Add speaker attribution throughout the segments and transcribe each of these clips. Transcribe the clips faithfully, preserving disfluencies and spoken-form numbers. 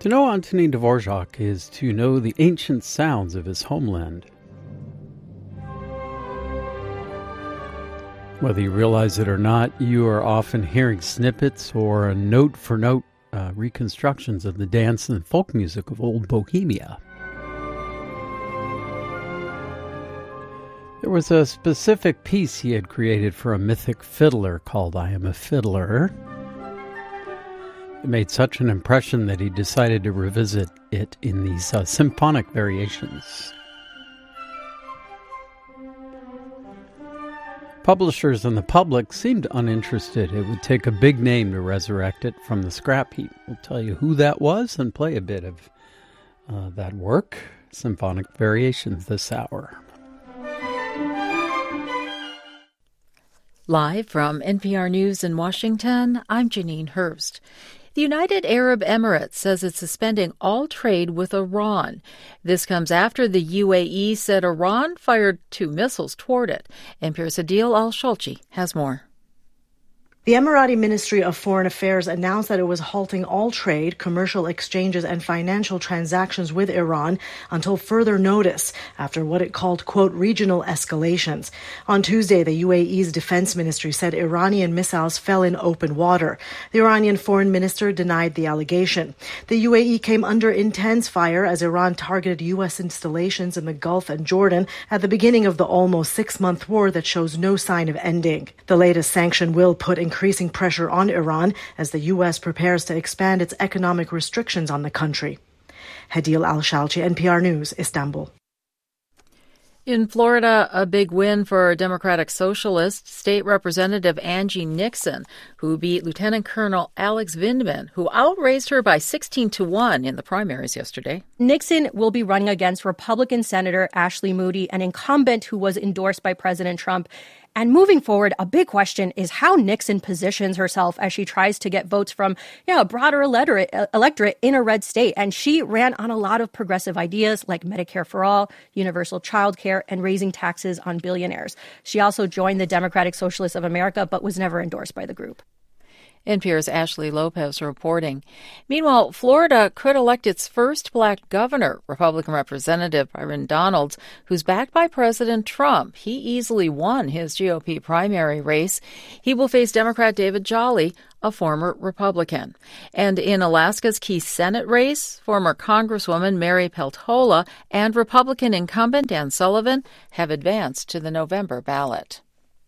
Speaker 1: To know Antonin Dvorak is to know the ancient sounds of his homeland. Whether you realize it or not, you are often hearing snippets or note-for-note uh, reconstructions of the dance and folk music of old Bohemia. There was a specific piece he had created for a mythic fiddler called I Am a Fiddler. It made such an impression that he decided to revisit it in these uh, symphonic variations. Publishers and the public seemed uninterested. It would take a big name to resurrect it from the scrap heap. We'll tell you who that was and play a bit of uh, that work, Symphonic Variations, this hour.
Speaker 2: Live from N P R News in Washington, I'm Janine Hurst. The United Arab Emirates says it's suspending all trade with Iran. This comes after the U A E said Iran fired two missiles toward it. N P R's Adil Al-Shalchi has more.
Speaker 3: The Emirati Ministry of Foreign Affairs announced that it was halting all trade, commercial exchanges, and financial transactions with Iran until further notice after what it called, quote, regional escalations. On Tuesday, the U A E's defense ministry said Iranian missiles fell in open water. The Iranian foreign minister denied the allegation. The U A E came under intense fire as Iran targeted U S installations in the Gulf and Jordan at the beginning of the almost six-month war that shows no sign of ending. The latest sanction will put increasing pressure on Iran as the U S prepares to expand its economic restrictions on the country. Hadil Al-Shalchi, N P R News, Istanbul.
Speaker 2: In Florida, a big win for Democratic Socialist State Representative Angie Nixon, who beat Lieutenant Colonel Alex Vindman, who outraised her by sixteen to one in the primaries yesterday.
Speaker 4: Nixon will be running against Republican Senator Ashley Moody, an incumbent who was endorsed by President Trump. And moving forward, a big question is how Nixon positions herself as she tries to get votes from, you know, a broader electorate, electorate in a red state. And she ran on a lot of progressive ideas like Medicare for all, universal child care, and raising taxes on billionaires. She also joined the Democratic Socialists of America, but was never endorsed by the group.
Speaker 2: N P R's Ashley Lopez reporting. Meanwhile, Florida could elect its first black governor, Republican Representative Byron Donalds, who's backed by President Trump. He easily won his G O P primary race. He will face Democrat David Jolly, a former Republican. And in Alaska's key Senate race, former Congresswoman Mary Peltola and Republican incumbent Dan Sullivan have advanced to the November ballot.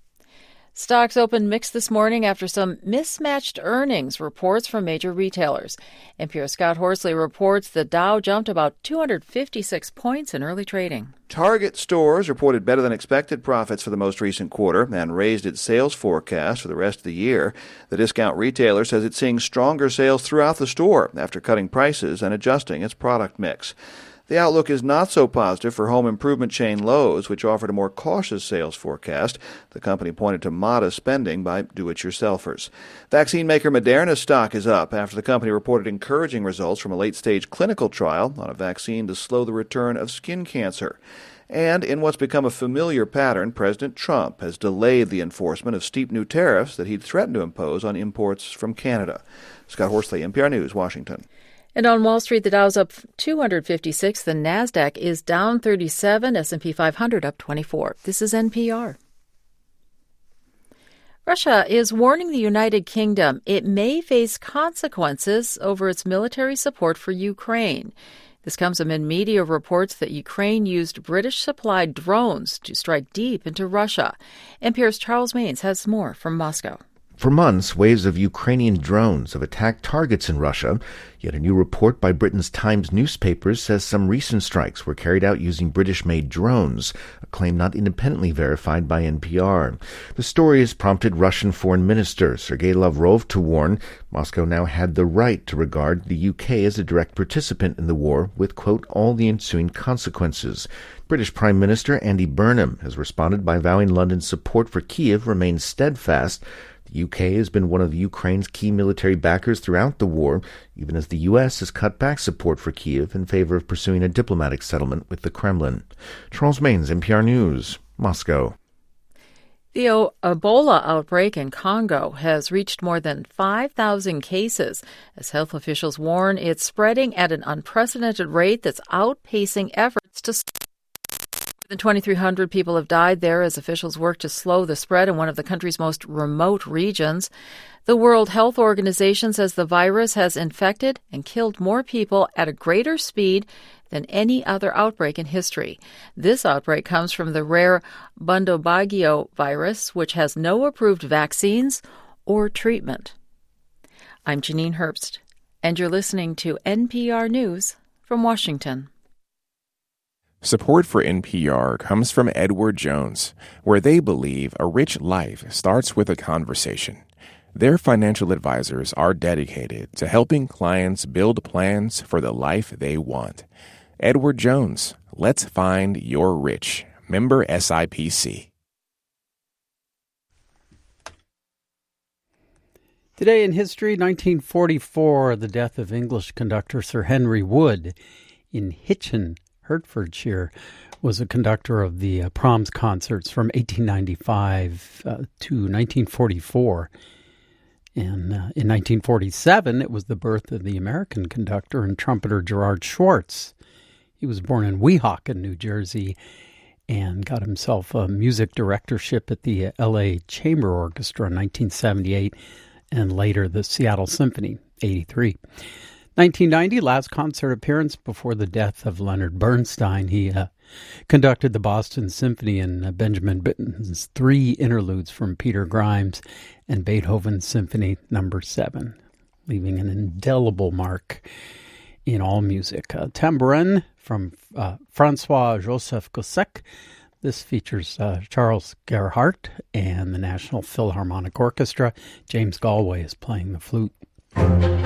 Speaker 2: Stocks opened mixed this morning after some mismatched earnings reports from major retailers. N P R's Scott Horsley reports the Dow jumped about two hundred fifty-six points in early trading.
Speaker 5: Target stores reported better than expected profits for the most recent quarter and raised its sales forecast for the rest of the year. The discount retailer says it's seeing stronger sales throughout the store after cutting prices and adjusting its product mix. The outlook is not so positive for home improvement chain Lowe's, which offered a more cautious sales forecast. The company pointed to modest spending by do-it-yourselfers. Vaccine maker Moderna's stock is up after the company reported encouraging results from a late-stage clinical trial on a vaccine to slow the return of skin cancer. And in what's become a familiar pattern, President Trump has delayed the enforcement of steep new tariffs that he'd threatened to impose on imports from Canada. Scott Horsley, N P R News, Washington.
Speaker 2: And on Wall Street, the Dow's up two hundred fifty-six. The Nasdaq is down thirty-seven. S and P five hundred up twenty-four. This is N P R. Russia is warning the United Kingdom it may face consequences over its military support for Ukraine. This comes amid media reports that Ukraine used British-supplied drones to strike deep into Russia. N P R's Charles Maines has more from Moscow.
Speaker 6: For months, waves of Ukrainian drones have attacked targets in Russia, yet a new report by Britain's Times newspapers says some recent strikes were carried out using British-made drones, a claim not independently verified by N P R. The story has prompted Russian Foreign Minister Sergei Lavrov to warn Moscow now had the right to regard the U K as a direct participant in the war with, quote, all the ensuing consequences. British Prime Minister Andy Burnham has responded by vowing London's support for Kyiv remains steadfast. The U K has been one of Ukraine's key military backers throughout the war, even as the U S has cut back support for Kyiv in favor of pursuing a diplomatic settlement with the Kremlin. Charles Maines, N P R News, Moscow.
Speaker 2: The o- Ebola outbreak in Congo has reached more than five thousand cases as health officials warn it's spreading at an unprecedented rate that's outpacing efforts to stop. More than twenty-three hundred people have died there as officials work to slow the spread in one of the country's most remote regions. The World Health Organization says the virus has infected and killed more people at a greater speed than any other outbreak in history. This outbreak comes from the rare Bundibugyo virus, which has no approved vaccines or treatment. I'm Janine Herbst, and you're listening to N P R News from Washington.
Speaker 7: Support for N P R comes from Edward Jones, where they believe a rich life starts with a conversation. Their financial advisors are dedicated to helping clients build plans for the life they want. Edward Jones, let's find your rich. Member S I P C.
Speaker 1: Today in history, nineteen forty-four, the death of English conductor Sir Henry Wood in Hitchin, Hertfordshire, was a conductor of the uh, Proms concerts from eighteen ninety-five uh, to nineteen forty-four. And uh, in nineteen forty-seven, it was the birth of the American conductor and trumpeter Gerard Schwartz. He was born in Weehawken, New Jersey, and got himself a music directorship at the L A Chamber Orchestra in nineteen seventy-eight, and later the Seattle Symphony, eighty-three. nineteen ninety, last concert appearance before the death of Leonard Bernstein. He uh, conducted the Boston Symphony and uh, Benjamin Britten's three interludes from Peter Grimes and Beethoven's Symphony Number seven, leaving an indelible mark in all music. Uh, Tambourin from uh, Francois-Joseph Gossec. This features uh, Charles Gerhardt and the National Philharmonic Orchestra. James Galway is playing the flute.